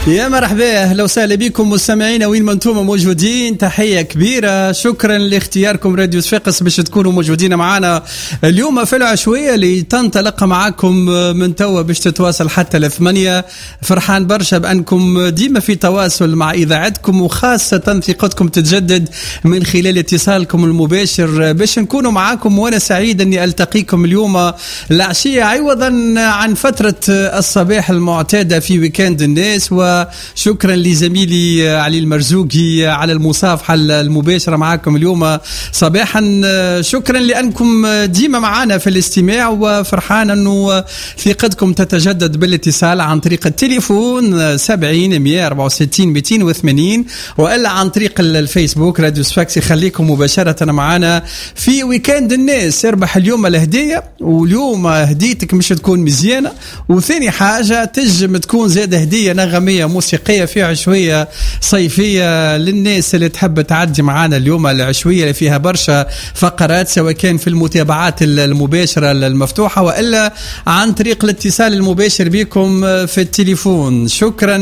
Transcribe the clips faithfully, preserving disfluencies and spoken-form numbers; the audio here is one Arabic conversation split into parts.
يا مرحبا، اهلا وسهلا بكم مستمعينا وين ما انتم موجودين. تحيه كبيره، شكرا لاختياركم راديو صفاقس باش تكونوا موجودين معنا اليوم في العشويه اللي تنطلق معاكم من توا باش تتواصل حتى لثمانية. فرحان برشا بانكم ديما في تواصل مع اذاعتكم، وخاصه ثقتكم تتجدد من خلال اتصالكم المباشر باش نكونوا معاكم. وانا سعيد اني التقيكم اليوم العشيه عوضا عن فتره الصباح المعتاده في ويكند الناس. وشكرا لزميلي علي المرزوقي على المصافحة المباشرة معكم اليوم صباحا. شكرا لأنكم ديما معنا في الاستماع، وفرحان أنه ثقتكم تتجدد بالاتصال عن طريق التليفون سبعين مية أربعة وستين مئتين وثمانين، وإلا عن طريق الفيسبوك راديو صفاقس. يخليكم مباشرة معنا في ويكند الناس. اربح اليوم الهدية، واليوم هديتك مش تكون مزيانة، وثاني حاجة تجم تكون زاد هدية نغمية موسيقية في عشوية صيفية للناس اللي تحب تعدي معنا اليوم. العشوية اللي فيها برشا فقرات، سواء كان في المتابعات المباشرة المفتوحة وإلا عن طريق الاتصال المباشر بكم في التليفون. شكرا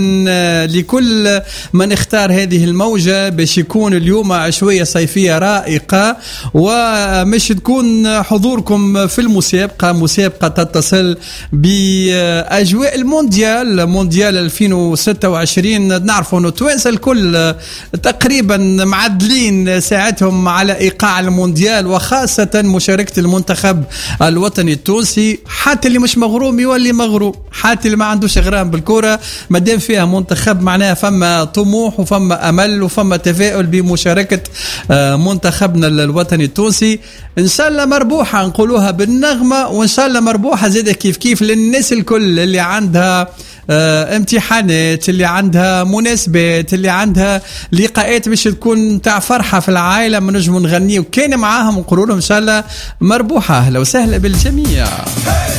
لكل من اختار هذه الموجة باش يكون اليوم عشوية صيفية رائقة، ومش تكون حضوركم في المسابقة. مسابقة تتصل بأجواء المونديال مونديال ألفين وستة وعشرين. نعرفوا أنه توانسة الكل تقريبا معدلين ساعتهم على إيقاع المونديال، وخاصة مشاركة المنتخب الوطني التونسي. حتى اللي مش مغروم يولي مغروم، حتى اللي ما عندوش غرام بالكرة مادام فيها منتخب معناها فما طموح وفما أمل وفما تفاؤل بمشاركة منتخبنا الوطني التونسي. إن شاء الله مربوحة، نقولوها بالنغمة، وإن شاء الله مربوحة زيادة كيف كيف للناس الكل اللي عندها اه امتحانات، اللي عندها مناسبات، اللي عندها لقاءات باش تكون تاع فرحة في العائلة. ما نجموا نغني وكان معاهم نقولوا لهم إن شاء الله مربوحة. أهلا وسهلا بالجميع.